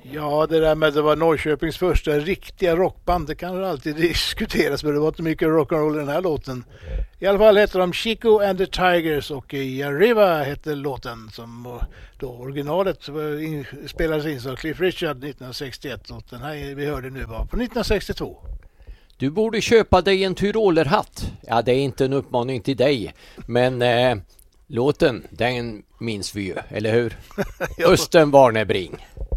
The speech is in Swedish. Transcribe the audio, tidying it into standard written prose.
Ja, det där med att det var Norrköpings första riktiga rockband, det kan alltid diskuteras, men det var inte mycket rock'n'roll i den här låten. I alla fall heter de Chico and the Tigers och Arriva hette låten som då originalet spelades in av Cliff Richard 1961 och den här vi hörde nu var på 1962. Du borde köpa dig en tyrolerhatt. Ja, det är inte en uppmaning till dig, men låten, den minns vi ju, eller hur? Östen Warnerbring.